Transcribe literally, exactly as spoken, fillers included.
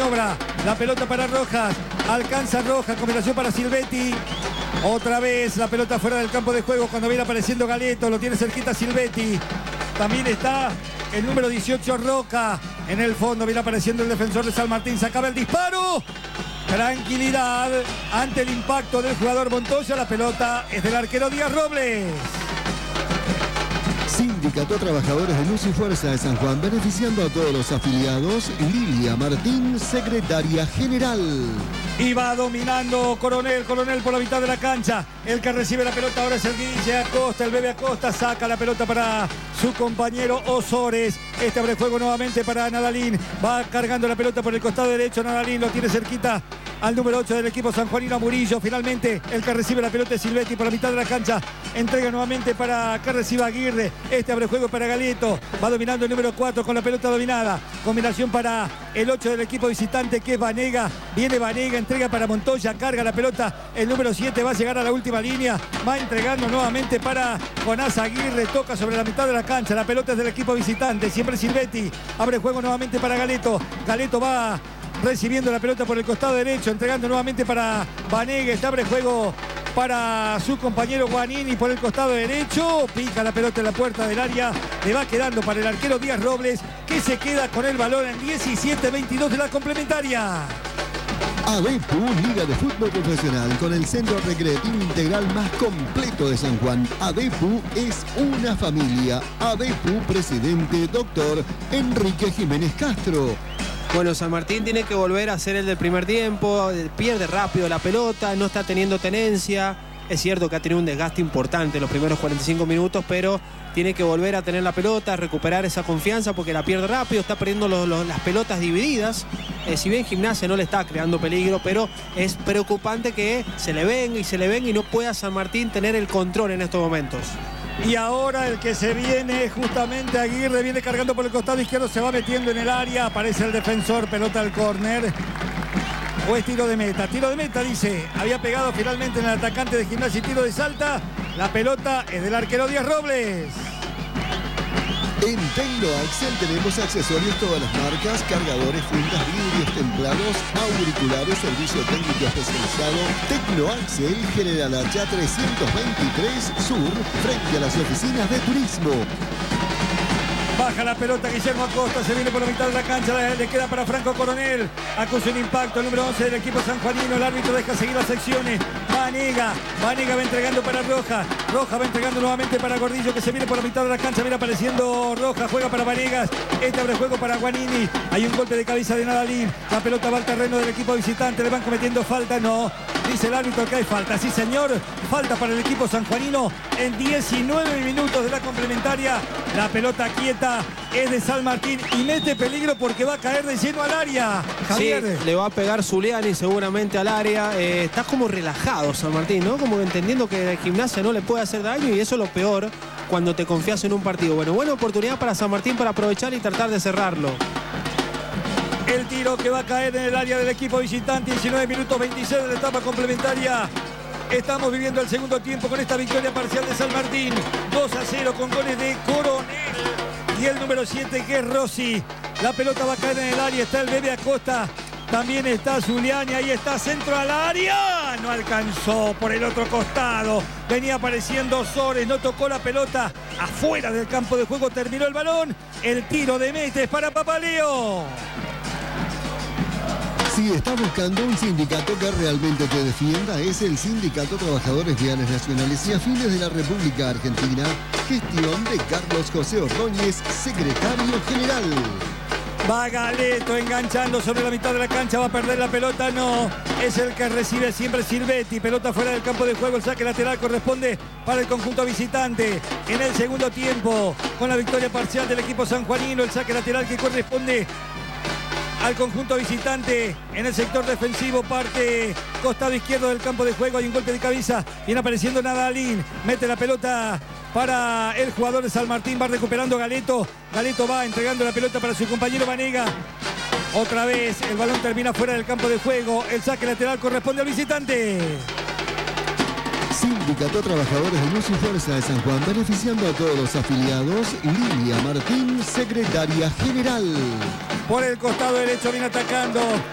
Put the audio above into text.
maniobra. La pelota para Rojas. Alcanza Rojas. Combinación para Silvetti. Otra vez la pelota fuera del campo de juego cuando viene apareciendo Galeto. Lo tiene cerquita Silvetti. También está el número dieciocho Roca. En el fondo viene apareciendo el defensor de San Martín. Se acaba el disparo. Tranquilidad ante el impacto del jugador Montoya. La pelota es del arquero Díaz Robles. Sindicato Trabajadores de Luz y Fuerza de San Juan, beneficiando a todos los afiliados. Lilia Martín, secretaria general. Y va dominando Coronel, Coronel por la mitad de la cancha. El que recibe la pelota ahora es el Guille Acosta, el bebé Acosta saca la pelota para su compañero Osores. Este abre juego nuevamente para Nadalín. Va cargando la pelota por el costado derecho. Nadalín lo tiene cerquita al número ocho del equipo sanjuanino, Murillo. Finalmente el que recibe la pelota es Silvetti por la mitad de la cancha. Entrega nuevamente para que reciba Aguirre. Este abre juego para Galeto. Va dominando el número cuatro con la pelota dominada. Combinación para el ocho del equipo visitante que es Vanega. Viene Vanega, entrega para Montoya, carga la pelota. El número siete va a llegar a la última línea. Va entregando nuevamente para Jonás Aguirre. Toca sobre la mitad de la cancha. La pelota es del equipo visitante. Siempre Silvetti. Abre juego nuevamente para Galeto. Galeto va recibiendo la pelota por el costado derecho. Entregando nuevamente para Vanega. Está abre juego para su compañero Guanini por el costado derecho. Pica la pelota en la puerta del área. Le va quedando para el arquero Díaz Robles, que se queda con el balón en diecisiete veintidós de la complementaria. ADEPU, Liga de Fútbol Profesional, con el centro recreativo integral más completo de San Juan. ADEPU es una familia. ADEPU, presidente, doctor Enrique Jiménez Castro. Bueno, San Martín tiene que volver a ser el del primer tiempo, pierde rápido la pelota, no está teniendo tenencia. Es cierto que ha tenido un desgaste importante en los primeros cuarenta y cinco minutos, pero tiene que volver a tener la pelota, recuperar esa confianza porque la pierde rápido, está perdiendo los, los, las pelotas divididas. Eh, si bien Gimnasia no le está creando peligro, pero es preocupante que se le venga y se le venga y no pueda San Martín tener el control en estos momentos. Y ahora el que se viene justamente Aguirre, viene cargando por el costado izquierdo, se va metiendo en el área, aparece el defensor, pelota al córner. O es tiro de meta, tiro de meta dice, había pegado finalmente en el atacante de Gimnasia y tiro de Salta. La pelota es del arquero Díaz Robles. En Tecno Axel tenemos accesorios todas las marcas, cargadores, fundas, vidrios templados, auriculares, servicio técnico especializado. Tecno Axel, General Hacha trescientos veintitrés Sur, frente a las oficinas de turismo. Baja la pelota Guillermo Acosta, se viene por la mitad de la cancha, le queda para Franco Coronel. Acusa un impacto, el número once del equipo sanjuanino, el árbitro deja seguir las secciones. Vanega, Vanega va entregando para Rojas, Rojas va entregando nuevamente para Gordillo, que se viene por la mitad de la cancha, viene apareciendo Rojas, juega para Vanegas, este abre juego para Guanini, hay un golpe de cabeza de Nadalín, la pelota va al terreno del equipo visitante, le van cometiendo falta, no, dice el árbitro que hay falta, sí señor, falta para el equipo sanjuanino en diecinueve minutos de la complementaria. La pelota quieta es de San Martín y mete peligro porque va a caer de lleno al área. Javier. Sí, le va a pegar Zuliani seguramente al área. Eh, está como relajado San Martín, ¿no? Como entendiendo que la Gimnasia no le puede hacer daño y eso es lo peor cuando te confías en un partido. Bueno, buena oportunidad para San Martín para aprovechar y tratar de cerrarlo. El tiro que va a caer en el área del equipo visitante, diecinueve minutos veintiséis de la etapa complementaria. Estamos viviendo el segundo tiempo con esta victoria parcial de San Martín. dos a cero con goles de Coronel y el número siete que es Rossi. La pelota va a caer en el área, está el bebé Acosta. También está Zuliani, ahí está, centro al área. No alcanzó por el otro costado. Venía apareciendo Sores, no tocó la pelota. Afuera del campo de juego terminó el balón. El tiro de Metes para Papaleo. Si estás buscando un sindicato que realmente te defienda, es el Sindicato Trabajadores Viales Nacionales y Afines de la República Argentina. Gestión de Carlos José Ordóñez, secretario general. Va Galeto enganchando sobre la mitad de la cancha, va a perder la pelota, no. Es el que recibe siempre Silvetti, pelota fuera del campo de juego, el saque lateral corresponde para el conjunto visitante. En el segundo tiempo, con la victoria parcial del equipo sanjuanino, el saque lateral que corresponde al conjunto visitante en el sector defensivo, parte costado izquierdo del campo de juego, hay un golpe de cabeza, viene apareciendo Nadalín, mete la pelota para el jugador de San Martín, va recuperando Galeto, Galeto va entregando la pelota para su compañero Vanega, otra vez el balón termina fuera del campo de juego, el saque lateral corresponde al visitante. Sindicato Trabajadores de Luz y Fuerza de San Juan, beneficiando a todos los afiliados. Lilia Martín, secretaria general. Por el costado derecho viene atacando